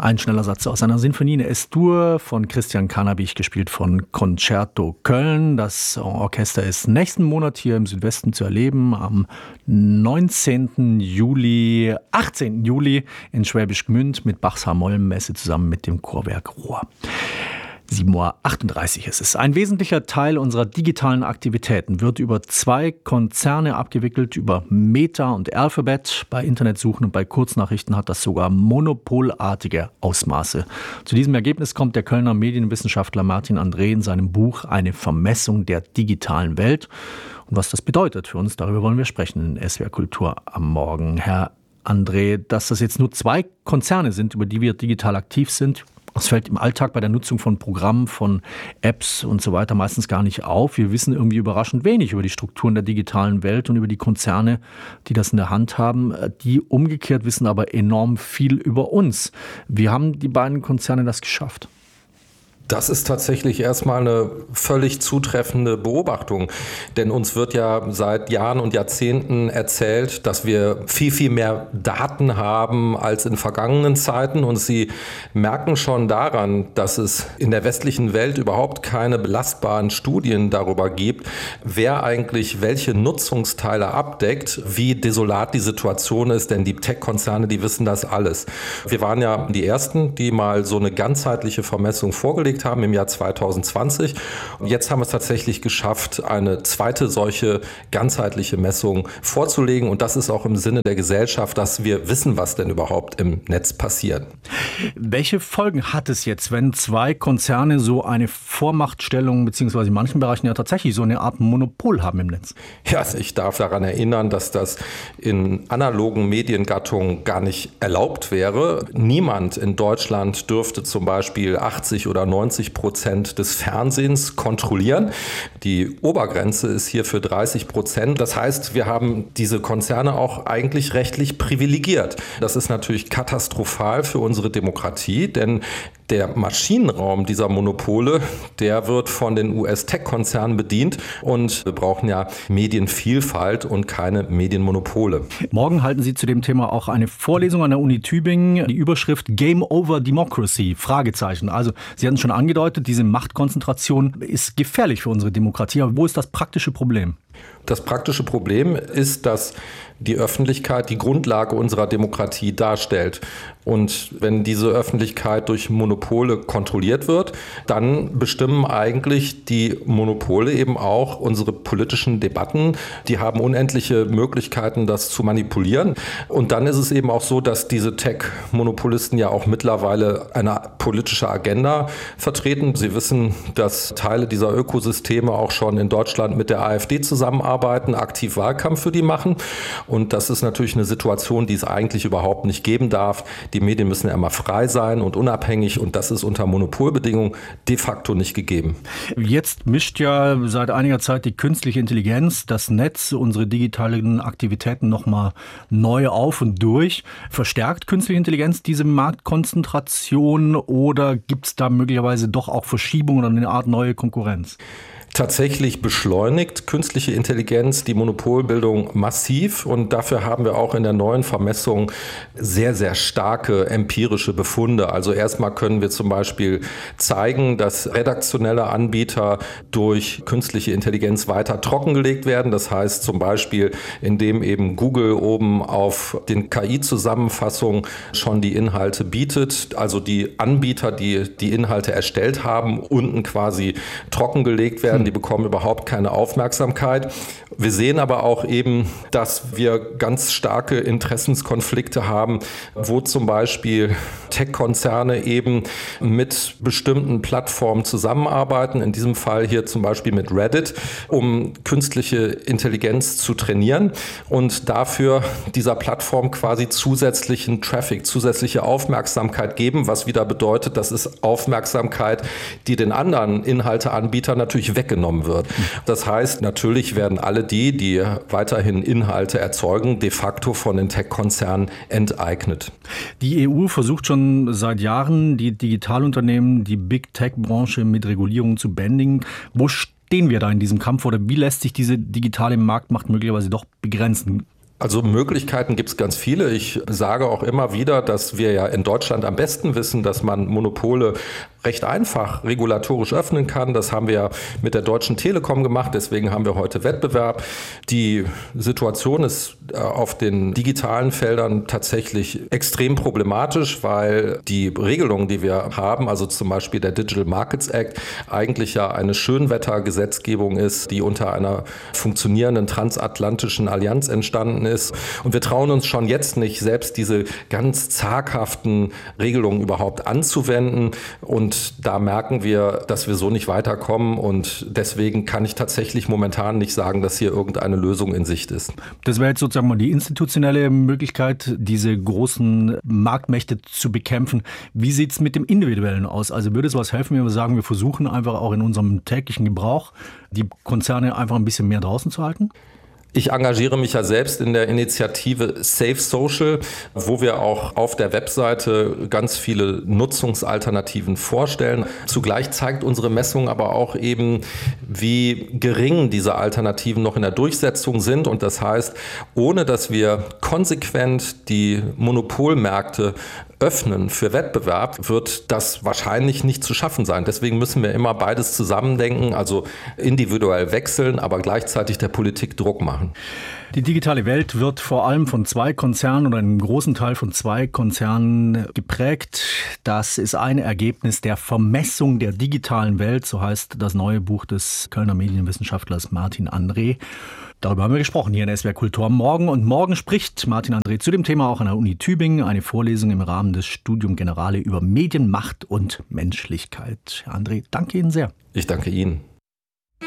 Ein schneller Satz aus einer Sinfonie in Es-Dur von Christian Carnabich, gespielt von Concerto Köln. Das Orchester ist nächsten Monat hier im Südwesten zu erleben, am 18. Juli in Schwäbisch Gmünd mit Bachs Hamollmesse zusammen mit dem Chorwerk Ruhr. 7:38 Uhr ist es. Ein wesentlicher Teil unserer digitalen Aktivitäten wird über 2 Konzerne abgewickelt, über Meta und Alphabet. Bei Internetsuchen und bei Kurznachrichten hat das sogar monopolartige Ausmaße. Zu diesem Ergebnis kommt der Kölner Medienwissenschaftler Martin André in seinem Buch Eine Vermessung der digitalen Welt. Und was das bedeutet für uns, darüber wollen wir sprechen in SWR Kultur am Morgen. Herr André, dass das jetzt nur 2 Konzerne sind, über die wir digital aktiv sind, das fällt im Alltag bei der Nutzung von Programmen, von Apps und so weiter meistens gar nicht auf. Wir wissen irgendwie überraschend wenig über die Strukturen der digitalen Welt und über die Konzerne, die das in der Hand haben. Die umgekehrt wissen aber enorm viel über uns. Wie haben die beiden Konzerne das geschafft? Das ist tatsächlich erstmal eine völlig zutreffende Beobachtung, denn uns wird ja seit Jahren und Jahrzehnten erzählt, dass wir viel, viel mehr Daten haben als in vergangenen Zeiten, und Sie merken schon daran, dass es in der westlichen Welt überhaupt keine belastbaren Studien darüber gibt, wer eigentlich welche Nutzungsteile abdeckt, wie desolat die Situation ist, denn die Tech-Konzerne, die wissen das alles. Wir waren ja die Ersten, die mal so eine ganzheitliche Vermessung vorgelegt haben im Jahr 2020. Und jetzt haben wir es tatsächlich geschafft, eine zweite solche ganzheitliche Messung vorzulegen. Und das ist auch im Sinne der Gesellschaft, dass wir wissen, was denn überhaupt im Netz passiert. Welche Folgen hat es jetzt, wenn 2 Konzerne so eine Vormachtstellung, beziehungsweise in manchen Bereichen ja tatsächlich so eine Art Monopol haben im Netz? Ja, ich darf daran erinnern, dass das in analogen Mediengattungen gar nicht erlaubt wäre. Niemand in Deutschland dürfte zum Beispiel 80 oder 90% des Fernsehens kontrollieren. Die Obergrenze ist hier für 30%. Das heißt, wir haben diese Konzerne auch eigentlich rechtlich privilegiert. Das ist natürlich katastrophal für unsere Demokratie, denn der Maschinenraum dieser Monopole, der wird von den US-Tech-Konzernen bedient, und wir brauchen ja Medienvielfalt und keine Medienmonopole. Morgen halten Sie zu dem Thema auch eine Vorlesung an der Uni Tübingen. Die Überschrift Game Over Democracy, Fragezeichen. Also Sie hatten schon angedeutet, diese Machtkonzentration ist gefährlich für unsere Demokratie. Aber wo ist das praktische Problem? Das praktische Problem ist, dass die Öffentlichkeit die Grundlage unserer Demokratie darstellt. Und wenn diese Öffentlichkeit durch Monopole kontrolliert wird, dann bestimmen eigentlich die Monopole eben auch unsere politischen Debatten. Die haben unendliche Möglichkeiten, das zu manipulieren. Und dann ist es eben auch so, dass diese Tech-Monopolisten ja auch mittlerweile eine politische Agenda vertreten. Sie wissen, dass Teile dieser Ökosysteme auch schon in Deutschland mit der AfD zusammenarbeiten, aktiv Wahlkampf für die machen. Und das ist natürlich eine Situation, die es eigentlich überhaupt nicht geben darf. Die Medien müssen ja immer frei sein und unabhängig, und das ist unter Monopolbedingungen de facto nicht gegeben. Jetzt mischt ja seit einiger Zeit die künstliche Intelligenz das Netz, unsere digitalen Aktivitäten nochmal neu auf und durch. Verstärkt künstliche Intelligenz diese Marktkonzentration, oder gibt es da möglicherweise doch auch Verschiebungen oder eine Art neue Konkurrenz? Tatsächlich beschleunigt künstliche Intelligenz die Monopolbildung massiv, und dafür haben wir auch in der neuen Vermessung sehr, sehr starke empirische Befunde. Also erstmal können wir zum Beispiel zeigen, dass redaktionelle Anbieter durch künstliche Intelligenz weiter trockengelegt werden. Das heißt zum Beispiel, indem eben Google oben auf den KI-Zusammenfassungen schon die Inhalte bietet, also die Anbieter, die die Inhalte erstellt haben, unten quasi trockengelegt werden. Die bekommen überhaupt keine Aufmerksamkeit. Wir sehen aber auch eben, dass wir ganz starke Interessenskonflikte haben, wo zum Beispiel Tech-Konzerne eben mit bestimmten Plattformen zusammenarbeiten, in diesem Fall hier zum Beispiel mit Reddit, um künstliche Intelligenz zu trainieren und dafür dieser Plattform quasi zusätzlichen Traffic, zusätzliche Aufmerksamkeit geben, was wieder bedeutet, das ist Aufmerksamkeit, die den anderen Inhalteanbietern natürlich weggenommen wird. Das heißt, natürlich werden alle die weiterhin Inhalte erzeugen, de facto von den Tech-Konzernen enteignet. Die EU versucht schon seit Jahren, die Digitalunternehmen, die Big-Tech-Branche mit Regulierung zu bändigen. Wo stehen wir da in diesem Kampf, oder wie lässt sich diese digitale Marktmacht möglicherweise doch begrenzen? Also Möglichkeiten gibt es ganz viele. Ich sage auch immer wieder, dass wir ja in Deutschland am besten wissen, dass man Monopole recht einfach regulatorisch öffnen kann. Das haben wir ja mit der Deutschen Telekom gemacht, deswegen haben wir heute Wettbewerb. Die Situation ist auf den digitalen Feldern tatsächlich extrem problematisch, weil die Regelungen, die wir haben, also zum Beispiel der Digital Markets Act, eigentlich ja eine Schönwettergesetzgebung ist, die unter einer funktionierenden transatlantischen Allianz entstanden ist. Und wir trauen uns schon jetzt nicht, selbst diese ganz zaghaften Regelungen überhaupt anzuwenden. Und da merken wir, dass wir so nicht weiterkommen. Und deswegen kann ich tatsächlich momentan nicht sagen, dass hier irgendeine Lösung in Sicht ist. Das wäre jetzt sozusagen mal die institutionelle Möglichkeit, diese großen Marktmächte zu bekämpfen. Wie sieht es mit dem Individuellen aus? Also würde es was helfen, wenn wir sagen, wir versuchen einfach auch in unserem täglichen Gebrauch die Konzerne einfach ein bisschen mehr draußen zu halten? Ich engagiere mich ja selbst in der Initiative Safe Social, wo wir auch auf der Webseite ganz viele Nutzungsalternativen vorstellen. Zugleich zeigt unsere Messung aber auch eben, wie gering diese Alternativen noch in der Durchsetzung sind. Und das heißt, ohne dass wir konsequent die Monopolmärkte öffnen für Wettbewerb, wird das wahrscheinlich nicht zu schaffen sein. Deswegen müssen wir immer beides zusammendenken, also individuell wechseln, aber gleichzeitig der Politik Druck machen. Die digitale Welt wird vor allem von zwei Konzernen oder einem großen Teil von zwei Konzernen geprägt. Das ist ein Ergebnis der Vermessung der digitalen Welt, so heißt das neue Buch des Kölner Medienwissenschaftlers Martin André. Darüber haben wir gesprochen hier in SWR Kultur am Morgen. Und morgen spricht Martin André zu dem Thema auch an der Uni Tübingen, eine Vorlesung im Rahmen des Studium Generale über Medien, Macht und Menschlichkeit. Herr André, danke Ihnen sehr. Ich danke Ihnen.